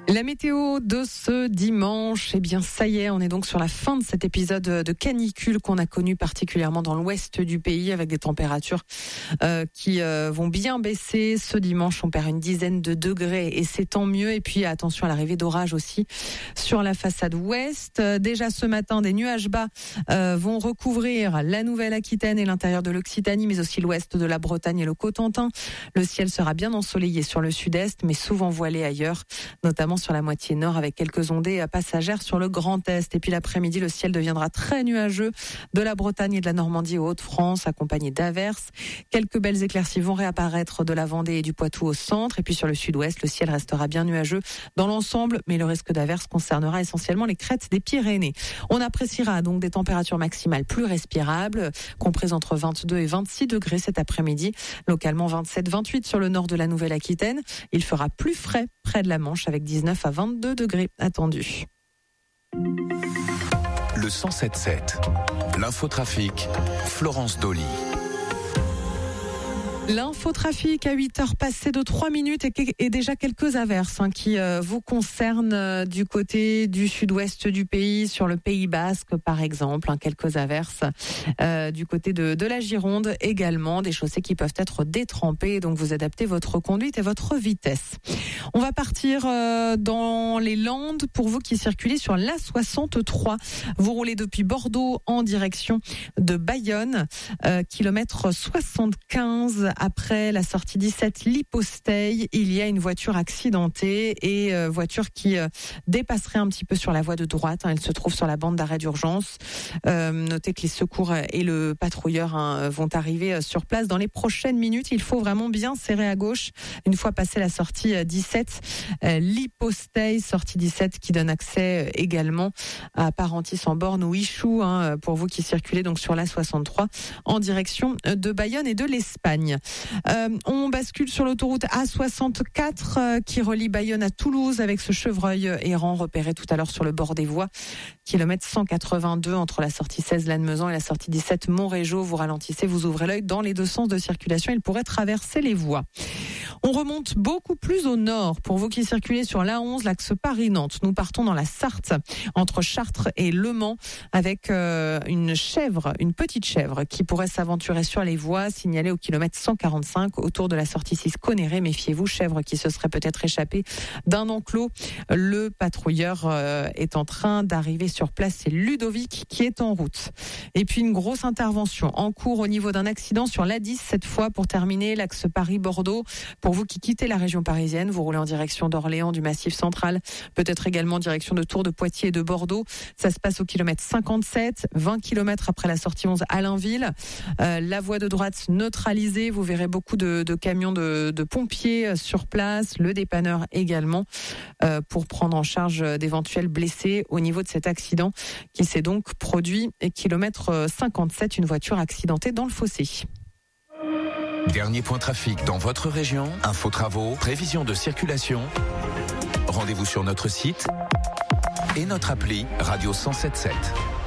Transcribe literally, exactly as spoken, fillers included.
La météo de ce dimanche, eh bien ça y est, on est donc sur la fin de cet épisode de canicule qu'on a connu particulièrement dans l'ouest du pays avec des températures euh, qui euh, vont bien baisser. Ce dimanche, on perd une dizaine de degrés et c'est tant mieux. Et puis attention à l'arrivée d'orage aussi sur la façade ouest. Euh, déjà ce matin, des nuages bas euh, vont recouvrir la Nouvelle-Aquitaine et l'intérieur de l'Occitanie, mais aussi l'ouest de la Bretagne et le Cotentin. Le ciel sera bien ensoleillé sur le sud-est, mais souvent voilé ailleurs, notamment sur la moitié nord avec quelques ondées passagères sur le Grand Est. Et puis l'après-midi, le ciel deviendra très nuageux de la Bretagne et de la Normandie aux Hauts-de-France, accompagné d'averses. Quelques belles éclaircies vont réapparaître de la Vendée et du Poitou au centre. Et puis sur le sud-ouest, le ciel restera bien nuageux dans l'ensemble, mais le risque d'averses concernera essentiellement les crêtes des Pyrénées. On appréciera donc des températures maximales plus respirables, comprises entre vingt-deux et vingt-six degrés cet après-midi. Localement vingt-sept vingt-huit sur le nord de la Nouvelle-Aquitaine. Il fera plus frais près de la Manche avec dix-neuf à vingt-deux degrés attendus. Le cent sept sept, l'infotrafic, Florence Dolly. L'infotrafic à huit heures passées de trois minutes et, et déjà quelques averses hein, qui euh, vous concernent euh, du côté du sud-ouest du pays, sur le Pays Basque par exemple, hein, quelques averses euh, du côté de, de la Gironde également, des chaussées qui peuvent être détrempées, donc vous adaptez votre conduite et votre vitesse. On va partir euh, dans les Landes pour vous qui circulez sur l'A soixante-trois. Vous roulez depuis Bordeaux en direction de Bayonne, euh, kilomètre soixante-quinze. Après la sortie dix-sept Liposteil, il y a une voiture accidentée et euh, voiture qui euh, dépasserait un petit peu sur la voie de droite. Hein, elle se trouve sur la bande d'arrêt d'urgence. Euh, notez que les secours et le patrouilleur hein, vont arriver sur place dans les prochaines minutes. Il faut vraiment bien serrer à gauche une fois passé la sortie dix-sept euh, Liposteil, sortie dix-sept qui donne accès également à Parentis-en-Born ou Ichou hein, pour vous qui circulez donc sur l'A soixante-trois en direction de Bayonne et de l'Espagne. Euh, on bascule sur l'autoroute A soixante-quatre euh, qui relie Bayonne à Toulouse avec ce chevreuil errant repéré tout à l'heure sur le bord des voies. Kilomètre cent quatre-vingt-deux entre la sortie seize Lannemezan et la sortie dix-sept Montrégeau. Vous ralentissez, vous ouvrez l'œil dans les deux sens de circulation. Il pourrait traverser les voies. On remonte beaucoup plus au nord. Pour vous qui circulez sur l'A onze, l'axe Paris-Nantes, nous partons dans la Sarthe, entre Chartres et Le Mans, avec euh, une chèvre, une petite chèvre, qui pourrait s'aventurer sur les voies, signalée au kilomètre cent quarante-cinq, autour de la sortie six Conéré. Méfiez-vous, chèvre qui se serait peut-être échappée d'un enclos. Le patrouilleur euh, est en train d'arriver sur place. C'est Ludovic qui est en route. Et puis une grosse intervention en cours au niveau d'un accident sur l'A dix, cette fois pour terminer l'axe Paris-Bordeaux. Pour vous qui quittez la région parisienne, vous roulez en direction d'Orléans, du Massif central, peut-être également en direction de Tours, de Poitiers et de Bordeaux. Ça se passe au kilomètre cinquante-sept, vingt kilomètres après la sortie onze Allainville. Euh, la voie de droite neutralisée, vous verrez beaucoup de, de camions de, de pompiers sur place, le dépanneur également, euh, pour prendre en charge d'éventuels blessés au niveau de cet accident qui s'est donc produit kilomètre cinquante-sept, une voiture accidentée dans le fossé. Dernier point trafic dans votre région, info travaux, prévision de circulation. Rendez-vous sur notre site et notre appli Radio cent sept sept.